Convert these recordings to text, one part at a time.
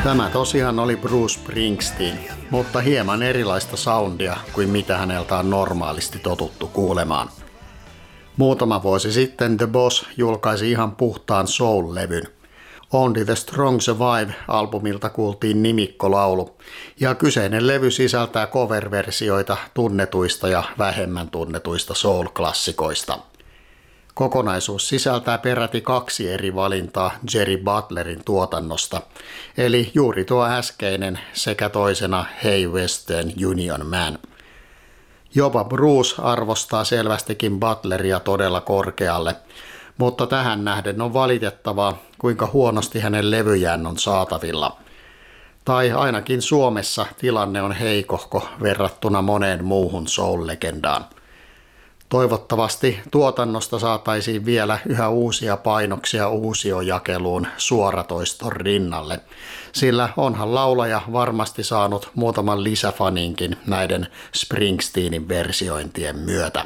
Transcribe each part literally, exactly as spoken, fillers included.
Tämä tosiaan oli Bruce Springsteen, mutta hieman erilaista soundia kuin mitä häneltä on normaalisti totuttu kuulemaan. Muutama vuosi sitten The Boss julkaisi ihan puhtaan soul-levyn. Only the Strong Survive-albumilta kuultiin nimikkolaulu, ja kyseinen levy sisältää cover-versioita tunnetuista ja vähemmän tunnetuista soul-klassikoista. Kokonaisuus sisältää peräti kaksi eri valintaa Jerry Butlerin tuotannosta, eli juuri tuo äskeinen sekä toisena Hey Western Union Man. Jopa Bruce arvostaa selvästikin Butleria todella korkealle, mutta tähän nähden on valitettavaa, kuinka huonosti hänen levyjään on saatavilla. Tai ainakin Suomessa tilanne on heikohko verrattuna moneen muuhun soul-legendaan. Toivottavasti tuotannosta saataisiin vielä yhä uusia painoksia uusiojakeluun suoratoiston rinnalle, sillä onhan laulaja varmasti saanut muutaman lisäfaninkin näiden Springsteenin versiointien myötä.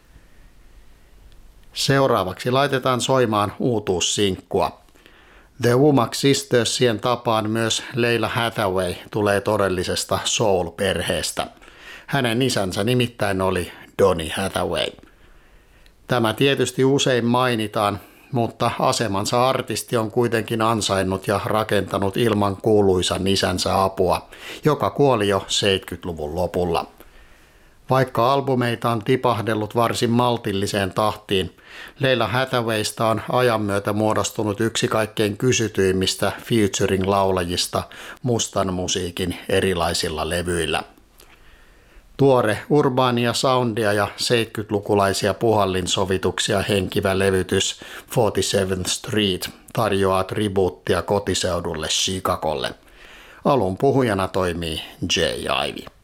Seuraavaksi laitetaan soimaan uutuussinkkua. The Womack Sistersien tapaan myös Lalah Hathaway tulee todellisesta soul-perheestä. Hänen isänsä nimittäin oli Donny Hathaway. Tämä tietysti usein mainitaan, mutta asemansa artisti on kuitenkin ansainnut ja rakentanut ilman kuuluisan isänsä apua, joka kuoli jo seitsemänkymmentäluvun lopulla. Vaikka albumeita on tipahdellut varsin maltilliseen tahtiin, Lalah Hathawaysta on ajan myötä muodostunut yksi kaikkein kysytyimmistä featuring-laulajista mustan musiikin erilaisilla levyillä. Tuore urbaania soundia ja seitsemänkymmentälukulaisia puhallinsovituksia henkivä levytys forty-seventh Street tarjoaa tribuuttia kotiseudulle Chicagolle. Alun puhujana toimii Jay Ivy.